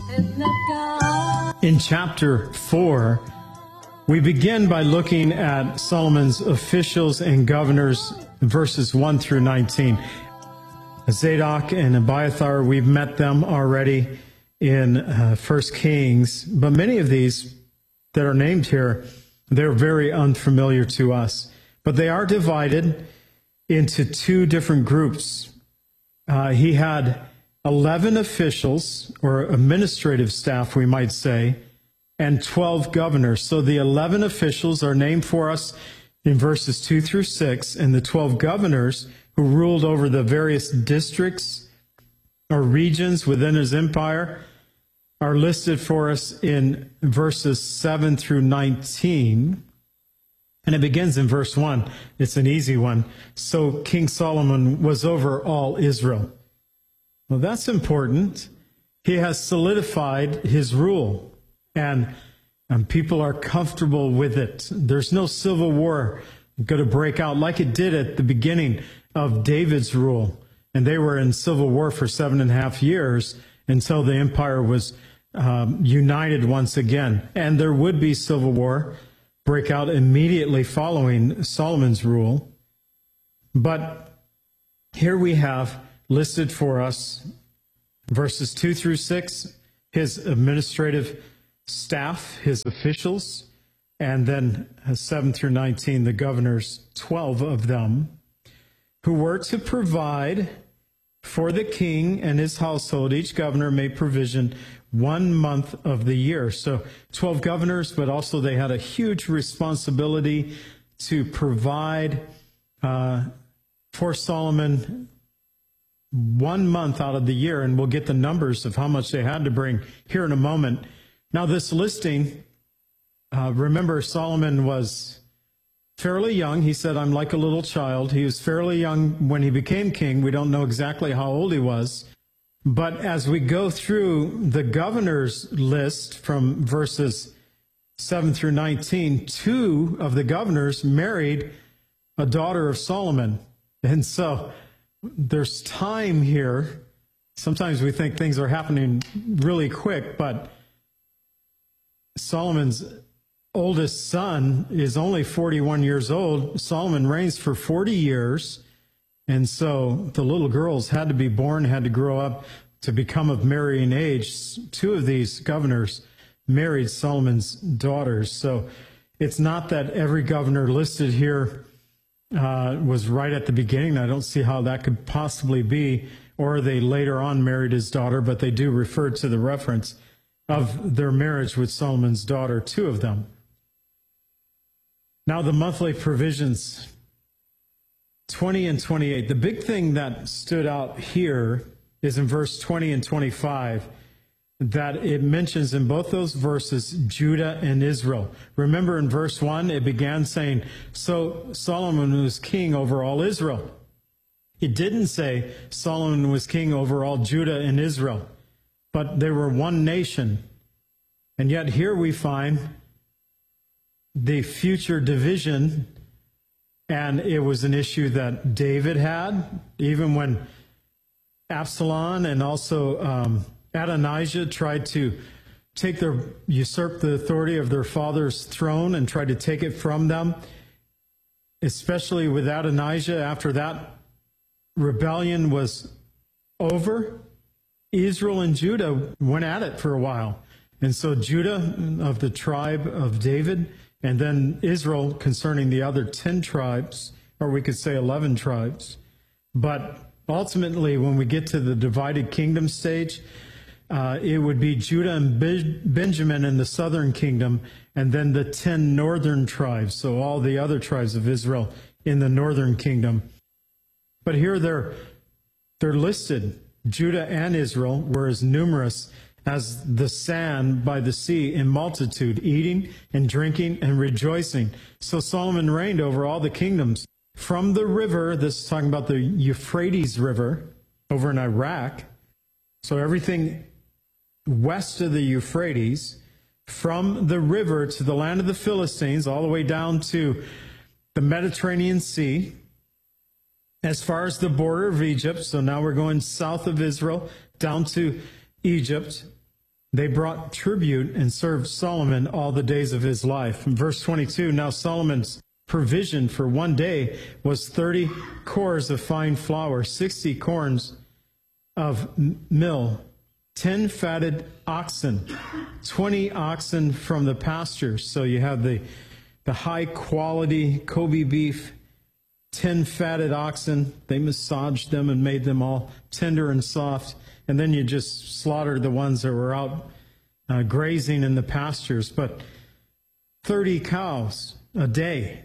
In chapter 4, we begin by looking at Solomon's officials and governors, verses 1 through 19. Zadok and Abiathar, we've met them already in 1 Kings, but many of these that are named here, they're very unfamiliar to us. But they are divided into two different groups. He had 11 officials, or administrative staff, we might say, and 12 governors. So the 11 officials are named for us in verses 2 through 6, and the 12 governors who ruled over the various districts or regions within his empire are listed for us in verses 7 through 19. And it begins in verse 1. It's an easy one. So King Solomon was over all Israel. Well, that's important. He has solidified his rule, and people are comfortable with it. There's no civil war going to break out like it did at the beginning of David's rule. And they were in civil war for 7.5 years until the empire was united once again. And there would be civil war break out immediately following Solomon's rule. But here we have listed for us verses 2 through 6, his administrative staff, his officials, and then 7 through 19, the governors, 12 of them, who were to provide for the king and his household. Each governor made provision 1 month of the year. So 12 governors, but also they had a huge responsibility to provide for Solomon 1 month out of the year, and we'll get the numbers of how much they had to bring here in a moment. Now, this listing, remember, Solomon was fairly young. He said, I'm like a little child. He was fairly young when he became king. We don't know exactly how old he was. But as we go through the governor's list from verses 7 through 19, 2 of the governors married a daughter of Solomon. And so there's time here. Sometimes we think things are happening really quick, but Solomon's oldest son is only 41 years old. Solomon reigns for 40 years. And so the little girls had to be born, had to grow up to become of marrying age. 2 of these governors married Solomon's daughters. So it's not that every governor listed here was right at the beginning. I don't see how that could possibly be, or they later on married his daughter, but they do refer to the reference of their marriage with Solomon's daughter, 2 of them. Now the monthly provisions, 20 and 28. The big thing that stood out here is in verse 20 and 25, that it mentions in both those verses Judah and Israel. Remember in verse 1, it began saying, so Solomon was king over all Israel. It didn't say Solomon was king over all Judah and Israel, but they were one nation. And yet here we find the future division, and it was an issue that David had, even when Absalom and also Adonijah tried to usurp the authority of their father's throne and tried to take it from them, especially with Adonijah. After that rebellion was over, Israel and Judah went at it for a while. And so Judah of the tribe of David, and then Israel concerning the other 10 tribes, or we could say 11 tribes. But ultimately, when we get to the divided kingdom stage, it would be Judah and Benjamin in the southern kingdom, and then the 10 northern tribes, so all the other tribes of Israel in the northern kingdom. But here they're listed. Judah and Israel were as numerous as the sand by the sea in multitude, eating and drinking and rejoicing. So Solomon reigned over all the kingdoms. From the river, this is talking about the Euphrates River over in Iraq. So everything west of the Euphrates, from the river to the land of the Philistines, all the way down to the Mediterranean Sea, as far as the border of Egypt. So now we're going south of Israel, down to Egypt. They brought tribute and served Solomon all the days of his life. In verse 22, now Solomon's provision for one day was 30 cores of fine flour, 60 corns of mill, 10 fatted oxen, 20 oxen from the pastures. So you have the high quality Kobe beef, 10 fatted oxen. They massaged them and made them all tender and soft. And then you just slaughtered the ones that were out grazing in the pastures. But 30 cows a day,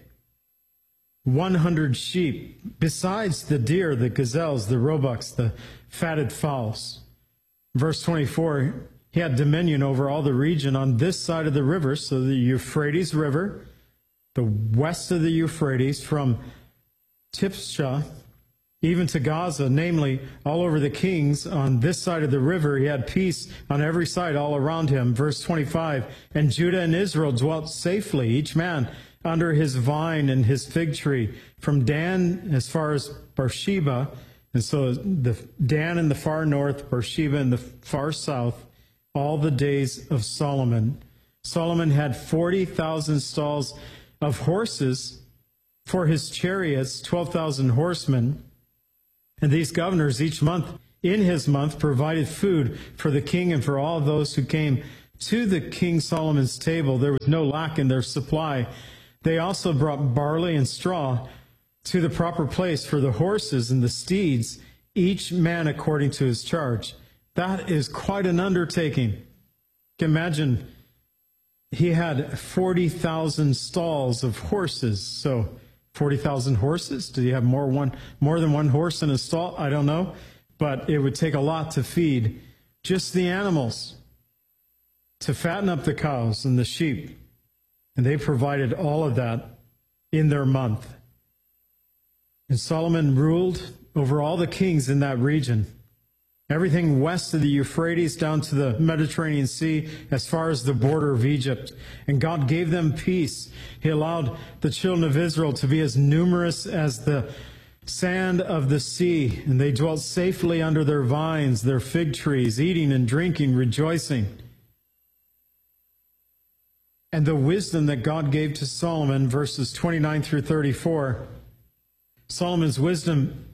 100 sheep, besides the deer, the gazelles, the roebucks, the fatted fowls. Verse 24, he had dominion over all the region on this side of the river, so the Euphrates River, the west of the Euphrates, from Tiphsah even to Gaza, namely all over the kings on this side of the river. He had peace on every side all around him. Verse 25, and Judah and Israel dwelt safely, each man under his vine and his fig tree, from Dan as far as Beersheba. And so the Dan in the far north, Beersheba in the far south, all the days of Solomon. Solomon had 40,000 stalls of horses for his chariots, 12,000 horsemen. And these governors each month, in his month, provided food for the king and for all those who came to the King Solomon's table. There was no lack in their supply. They also brought barley and straw to the proper place for the horses and the steeds, each man according to his charge. That is quite an undertaking. You can imagine he had 40,000 stalls of horses. So 40,000 horses? Did he have more than one horse in a stall? I don't know. But it would take a lot to feed just the animals, to fatten up the cows and the sheep. And they provided all of that in their month. And Solomon ruled over all the kings in that region. Everything west of the Euphrates down to the Mediterranean Sea, as far as the border of Egypt. And God gave them peace. He allowed the children of Israel to be as numerous as the sand of the sea. And they dwelt safely under their vines, their fig trees, eating and drinking, rejoicing. And the wisdom that God gave to Solomon, verses 29 through 34, Solomon's wisdom,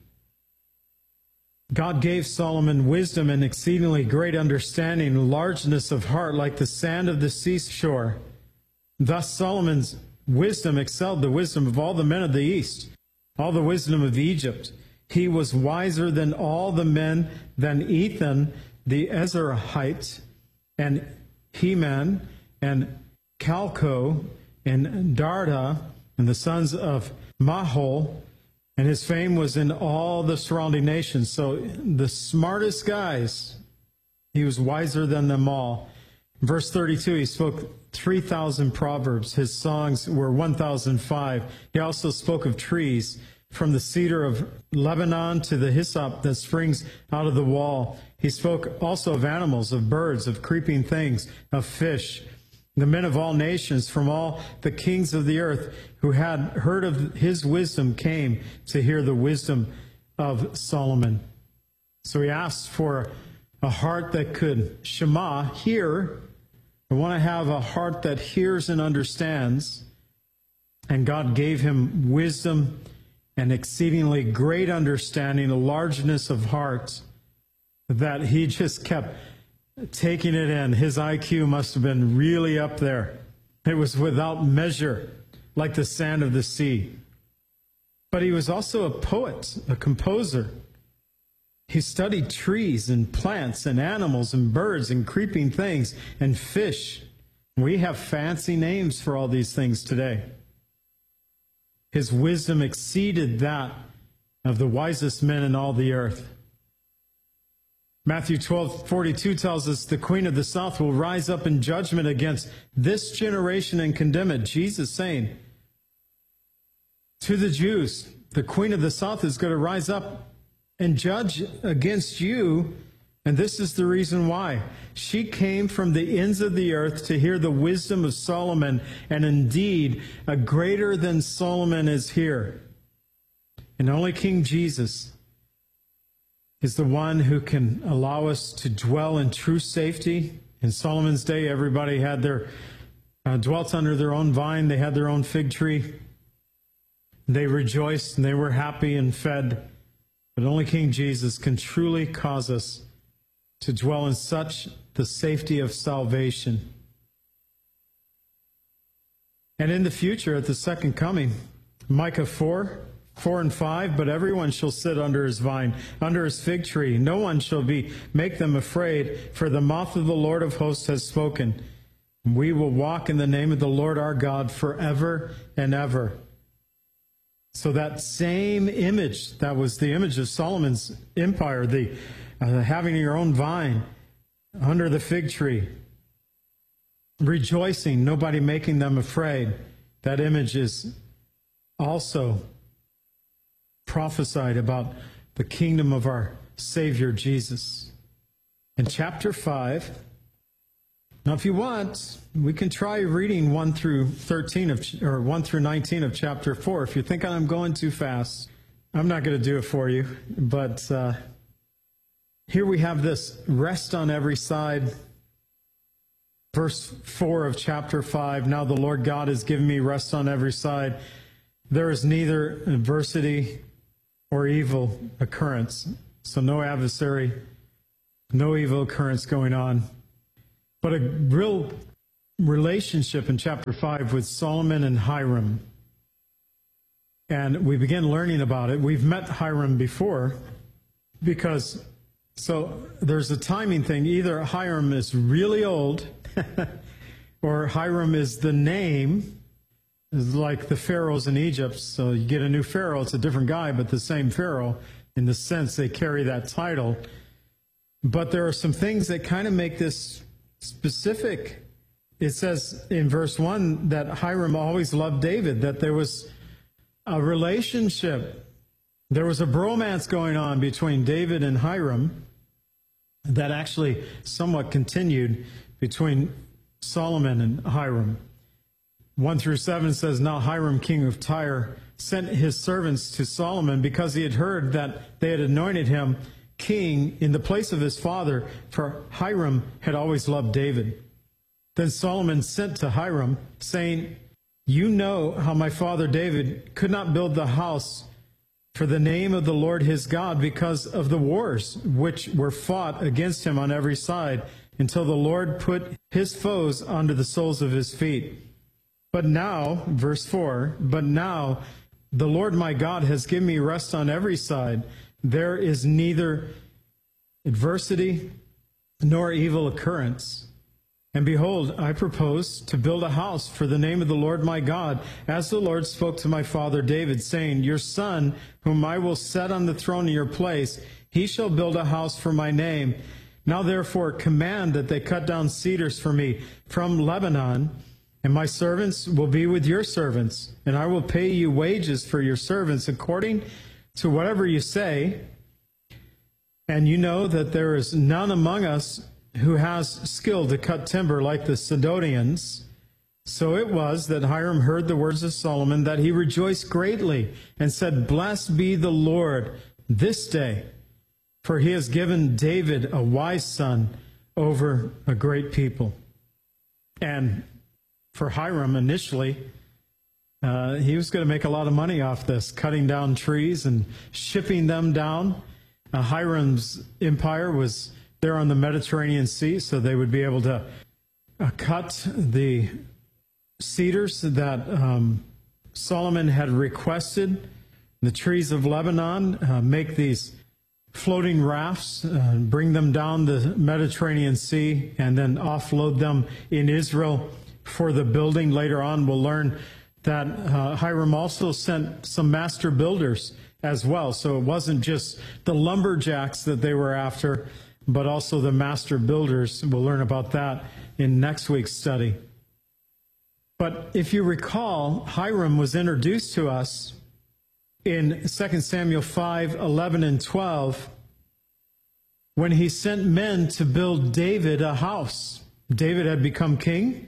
God gave Solomon wisdom and exceedingly great understanding, largeness of heart like the sand of the seashore. Thus Solomon's wisdom excelled the wisdom of all the men of the east, all the wisdom of Egypt. He was wiser than all the men, than Ethan the Ezrahite, and Heman, and Calco, and Darda, and the sons of Mahol, and his fame was in all the surrounding nations. So the smartest guys, he was wiser than them all. Verse 32, he spoke 3,000 proverbs. His songs were 1,005. He also spoke of trees, from the cedar of Lebanon to the hyssop that springs out of the wall. He spoke also of animals, of birds, of creeping things, of fish. The men of all nations, from all the kings of the earth who had heard of his wisdom, came to hear the wisdom of Solomon. So he asked for a heart that could shema, hear. I want to have a heart that hears and understands. And God gave him wisdom and exceedingly great understanding, a largeness of heart, that he just kept taking it in. His IQ must have been really up there. It was without measure, like the sand of the sea. But he was also a poet, a composer. He studied trees and plants and animals and birds and creeping things and fish. We have fancy names for all these things today. His wisdom exceeded that of the wisest men in all the earth. Matthew 12:42 tells us the queen of the south will rise up in judgment against this generation and condemn it. Jesus saying to the Jews, the queen of the south is going to rise up and judge against you. And this is the reason why. She came from the ends of the earth to hear the wisdom of Solomon. And indeed, a greater than Solomon is here. And only King Jesus is the one who can allow us to dwell in true safety In Solomon's day, everybody had dwelt under their own vine. They had their own fig tree. They rejoiced and they were happy and fed. But only King Jesus can truly cause us to dwell in such the safety of salvation. And in the future, at the second coming, Micah 4 and 5, but everyone shall sit under his vine, under his fig tree. No one shall make them afraid, for the mouth of the Lord of hosts has spoken. We will walk in the name of the Lord our God forever and ever. So that same image, that was the image of Solomon's empire, the having your own vine under the fig tree, rejoicing, nobody making them afraid. That image is also prophesied about the kingdom of our Savior Jesus. In chapter 5, now if you want, we can try reading 1 through 19 of chapter 4. If you're thinking I'm going too fast, I'm not going to do it for you. But here we have this rest on every side. Verse 4 of chapter 5, now the Lord God has given me rest on every side. There is neither adversity or evil occurrence. So no adversary, no evil occurrence going on. But a real relationship in chapter 5 with Solomon and Hiram. And we begin learning about it. We've met Hiram before because, so there's a timing thing. Either Hiram is really old or Hiram is the name. It's like the pharaohs in Egypt. So you get a new pharaoh, it's a different guy, but the same pharaoh. In the sense they carry that title. But there are some things that kind of make this specific. It says in verse 1 that Hiram always loved David, that there was a relationship. There was a bromance going on between David and Hiram that actually somewhat continued between Solomon and Hiram. 1 through 7 says, now Hiram, king of Tyre, sent his servants to Solomon because he had heard that they had anointed him king in the place of his father, for Hiram had always loved David. Then Solomon sent to Hiram, saying, you know how my father David could not build the house for the name of the Lord his God because of the wars which were fought against him on every side, until the Lord put his foes under the soles of his feet. But now, verse 4, but now the Lord my God has given me rest on every side. There is neither adversity nor evil occurrence. And behold, I propose to build a house for the name of the Lord my God, as the Lord spoke to my father David, saying, your son, whom I will set on the throne in your place, he shall build a house for my name. Now therefore command that they cut down cedars for me from Lebanon, and my servants will be with your servants, and I will pay you wages for your servants according to whatever you say. And you know that there is none among us who has skill to cut timber like the Sidonians. So it was that Hiram heard the words of Solomon, that he rejoiced greatly, and said, blessed be the Lord this day, for he has given David a wise son over a great people. And for Hiram initially, he was going to make a lot of money off this, cutting down trees and shipping them down. Hiram's empire was there on the Mediterranean Sea, so they would be able to cut the cedars that Solomon had requested, the trees of Lebanon, make these floating rafts, bring them down the Mediterranean Sea, and then offload them in Israel for the building. Later on, we'll learn that Hiram also sent some master builders as well. So it wasn't just the lumberjacks that they were after, but also the master builders. We'll learn about that in next week's study. But if you recall, Hiram was introduced to us in 2 Samuel 5, 11, and 12, when he sent men to build David a house. David had become king.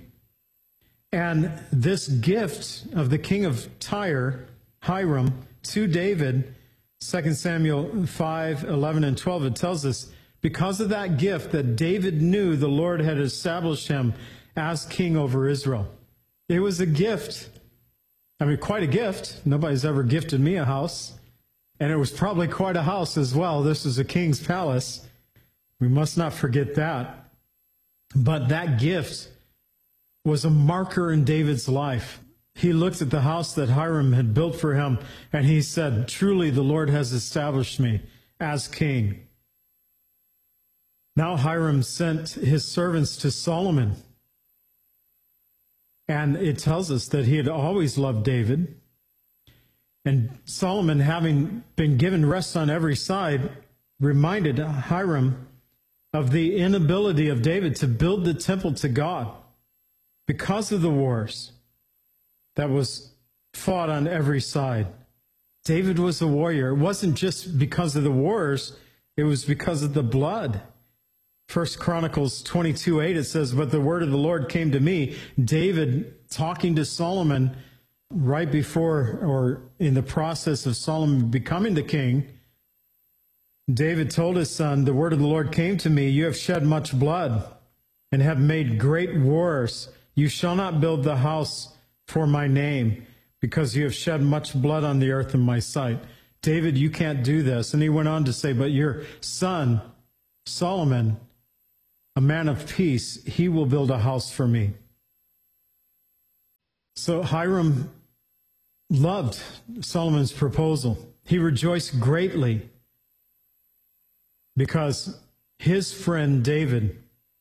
And this gift of the king of Tyre, Hiram, to David, 2 Samuel 5, 11, and 12, it tells us because of that gift that David knew the Lord had established him as king over Israel. It was a gift. I mean, quite a gift. Nobody's ever gifted me a house. And it was probably quite a house as well. This is a king's palace. We must not forget that. But that gift was a marker in David's life. He looked at the house that Hiram had built for him, and he said, truly the Lord has established me as king. Now Hiram sent his servants to Solomon. And it tells us that he had always loved David. And Solomon, having been given rest on every side, reminded Hiram of the inability of David to build the temple to God because of the wars that was fought on every side. David was a warrior. It wasn't just because of the wars, it was because of the blood. 1 Chronicles 22:8, it says, but the word of the Lord came to me, David talking to Solomon right before or in the process of Solomon becoming the king. David told his son, the word of the Lord came to me, you have shed much blood and have made great wars. You shall not build the house for my name, because you have shed much blood on the earth in my sight. David, you can't do this. And he went on to say, but your son, Solomon, a man of peace, he will build a house for me. So Hiram loved Solomon's proposal. He rejoiced greatly because his friend David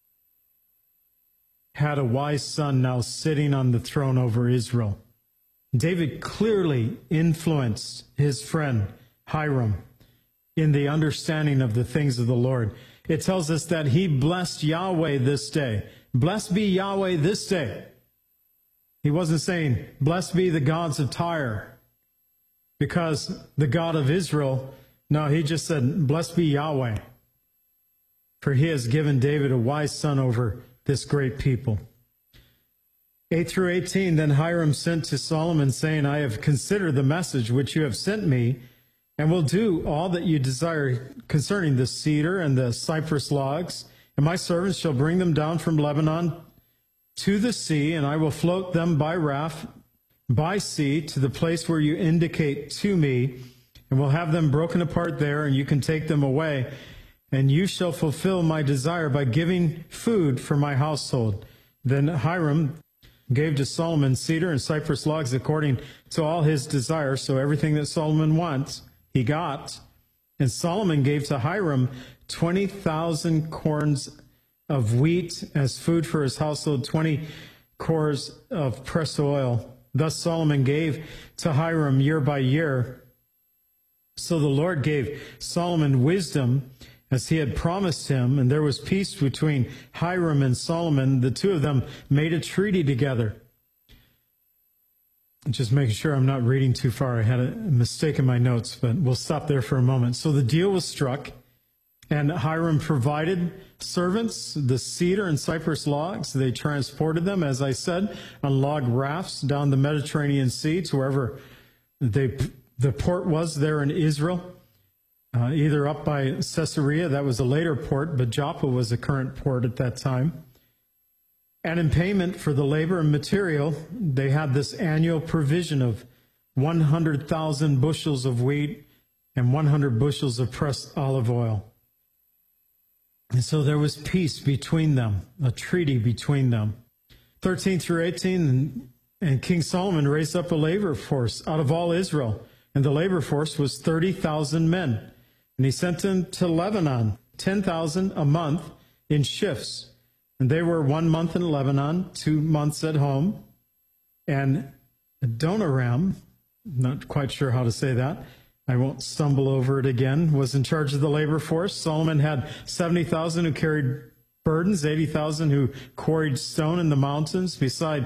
had a wise son now sitting on the throne over Israel. David clearly influenced his friend Hiram in the understanding of the things of the Lord. It tells us that he blessed Yahweh this day. Blessed be Yahweh this day. He wasn't saying, blessed be the gods of Tyre, because the God of Israel. No, he just said, blessed be Yahweh, for he has given David a wise son over this great people. 8 through 18, then Hiram sent to Solomon, saying, I have considered the message which you have sent me, and will do all that you desire concerning the cedar and the cypress logs. And my servants shall bring them down from Lebanon to the sea, and I will float them by raft, by sea, to the place where you indicate to me, and will have them broken apart there, and you can take them away. And you shall fulfill my desire by giving food for my household. Then Hiram gave to Solomon cedar and cypress logs according to all his desire. So everything that Solomon wants, he got. And Solomon gave to Hiram 20,000 corns of wheat as food for his household, 20 cores of pressed oil. Thus Solomon gave to Hiram year by year. So the Lord gave Solomon wisdom as he had promised him, and there was peace between Hiram and Solomon. The two of them made a treaty together. Just making sure I'm not reading too far. I had a mistake in my notes, but we'll stop there for a moment. So the deal was struck, and Hiram provided servants the cedar and cypress logs. They transported them, as I said, on log rafts down the Mediterranean Sea to wherever the port was there in Israel. Either up by Caesarea, that was a later port, but Joppa was a current port at that time. And in payment for the labor and material, they had this annual provision of 100,000 bushels of wheat and 100 bushels of pressed olive oil. And so there was peace between them, a treaty between them. 13 through 18, and King Solomon raised up a labor force out of all Israel, and the labor force was 30,000 men. And he sent them to Lebanon, 10,000 a month in shifts. And they were 1 month in Lebanon, 2 months at home. And Adoniram, not quite sure how to say that, I won't stumble over it again, was in charge of the labor force. Solomon had 70,000 who carried burdens, 80,000 who quarried stone in the mountains, beside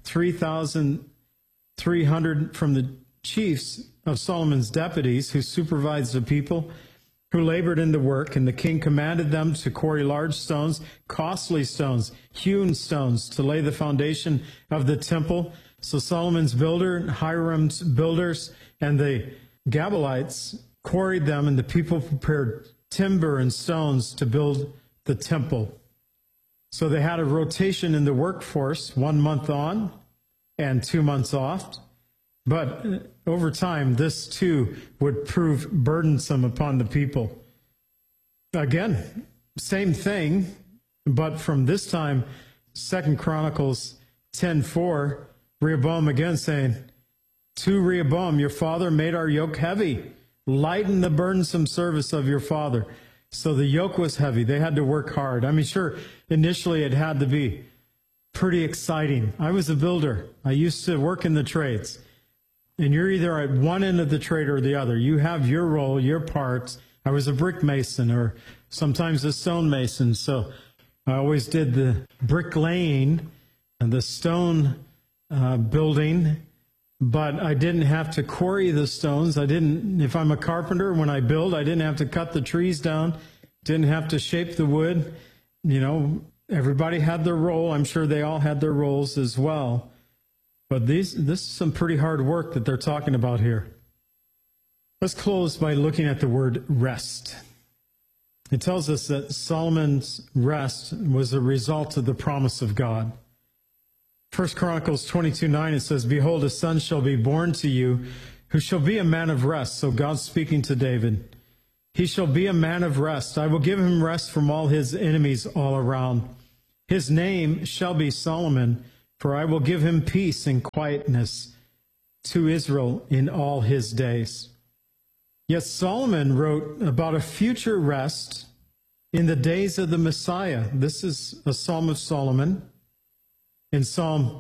3,300 from the chiefs of Solomon's deputies who supervised the people who labored in the work. And the king commanded them to quarry large stones, costly stones, hewn stones, to lay the foundation of the temple. So Solomon's builder, Hiram's builders, and the Gabalites quarried them, and the people prepared timber and stones to build the temple. So they had a rotation in the workforce, 1 month on and 2 months off. But over time, this too would prove burdensome upon the people. Again, same thing, but from this time, 2 Chronicles 10:4, Rehoboam again saying, "To Rehoboam, your father made our yoke heavy. Lighten the burdensome service of your father." So the yoke was heavy. They had to work hard. I mean, sure, initially it had to be pretty exciting. I was a builder. I used to work in the trades. And you're either at one end of the trade or the other. You have your role, your parts. I was a brick mason or sometimes a stone mason. So I always did the bricklaying and the stone building, but I didn't have to quarry the stones. If I'm a carpenter, when I build, I didn't have to cut the trees down, didn't have to shape the wood. You know, everybody had their role. I'm sure they all had their roles as well. But this is some pretty hard work that they're talking about here. Let's close by looking at the word rest. It tells us that Solomon's rest was a result of the promise of God. 1 Chronicles 22:9, it says, "Behold, a son shall be born to you, who shall be a man of rest." So God's speaking to David. "He shall be a man of rest. I will give him rest from all his enemies all around. His name shall be Solomon, for I will give him peace and quietness to Israel in all his days." Yet Solomon wrote about a future rest in the days of the Messiah. This is a Psalm of Solomon. In Psalm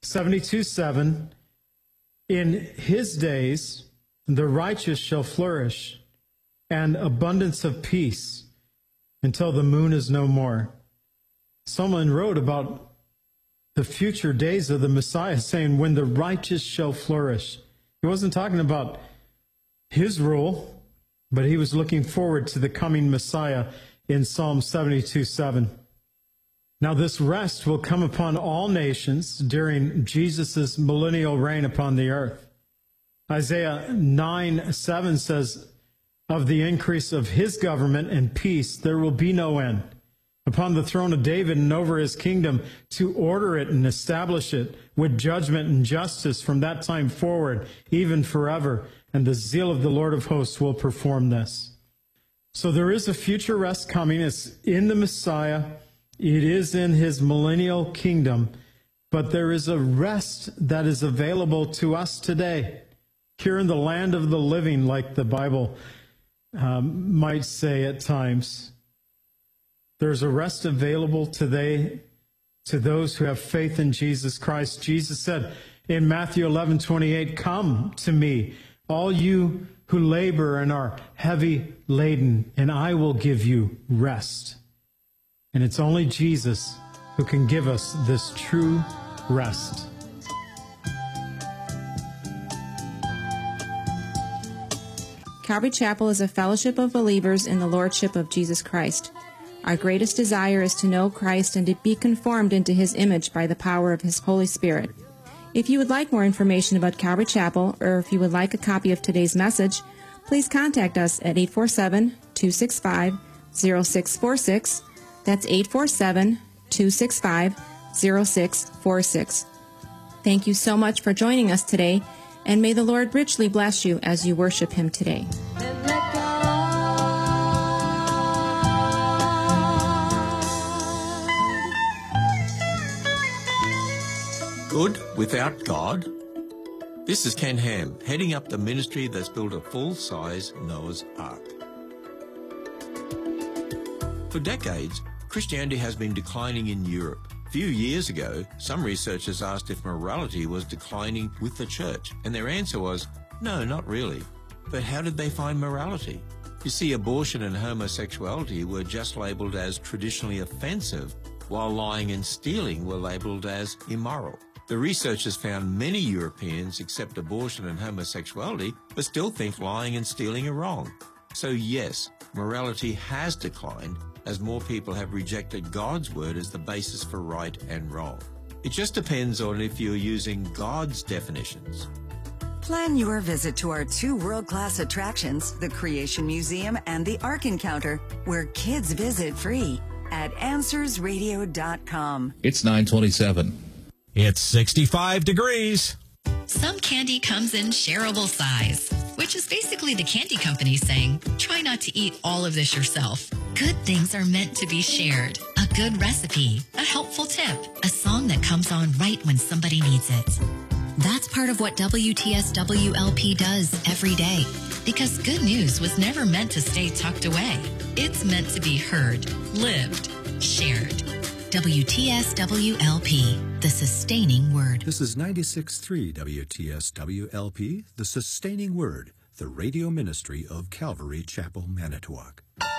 72:7, "In his days the righteous shall flourish, and abundance of peace until the moon is no more." Solomon wrote about the future days of the Messiah, saying, when the righteous shall flourish. He wasn't talking about his rule, but he was looking forward to the coming Messiah in Psalm 72:7. Now this rest will come upon all nations during Jesus' millennial reign upon the earth. Isaiah 9:7 says, "Of the increase of his government and peace there will be no end, upon the throne of David and over his kingdom, to order it and establish it with judgment and justice from that time forward, even forever. And the zeal of the Lord of hosts will perform this." So there is a future rest coming. It's in the Messiah. It is in his millennial kingdom. But there is a rest that is available to us today, here in the land of the living, like the Bible might say at times. There's a rest available today to those who have faith in Jesus Christ. Jesus said in Matthew 11:28, "Come to me, all you who labor and are heavy laden, and I will give you rest." And it's only Jesus who can give us this true rest. Calvary Chapel is a fellowship of believers in the Lordship of Jesus Christ. Our greatest desire is to know Christ and to be conformed into his image by the power of his Holy Spirit. If you would like more information about Calvary Chapel, or if you would like a copy of today's message, please contact us at 847-265-0646. That's 847-265-0646. Thank you so much for joining us today, and may the Lord richly bless you as you worship him today. Good without God? This is Ken Ham, heading up the ministry that's built a full-size Noah's Ark. For decades, Christianity has been declining in Europe. A few years ago, some researchers asked if morality was declining with the church, and their answer was, no, not really. But how did they find morality? You see, abortion and homosexuality were just labelled as traditionally offensive, while lying and stealing were labelled as immoral. The researchers found many Europeans accept abortion and homosexuality, but still think lying and stealing are wrong. So yes, morality has declined as more people have rejected God's word as the basis for right and wrong. It just depends on if you're using God's definitions. Plan your visit to our 2 world-class attractions, the Creation Museum and the Ark Encounter, where kids visit free at AnswersRadio.com. It's 9:27. It's 65 degrees. Some candy comes in shareable size, which is basically the candy company saying, try not to eat all of this yourself. Good things are meant to be shared. A good recipe, a helpful tip, a song that comes on right when somebody needs it. That's part of what WTSWLP does every day, because good news was never meant to stay tucked away. It's meant to be heard, lived, shared. WTSWLP, the sustaining word. This is 96.3 WTSWLP, the sustaining word, the radio ministry of Calvary Chapel, Manitowoc.